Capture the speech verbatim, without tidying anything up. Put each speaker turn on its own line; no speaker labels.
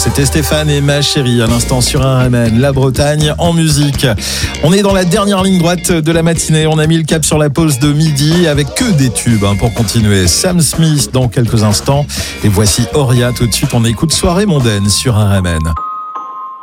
C'était Stéphane et Ma Chérie à l'instant sur R M N, la Bretagne en musique. On est dans la dernière ligne droite de la matinée. On a mis le cap sur la pause de midi avec que des tubes hein, pour continuer. Sam Smith dans quelques instants. Et voici Oria tout de suite. On écoute Soirée mondaine sur R M N.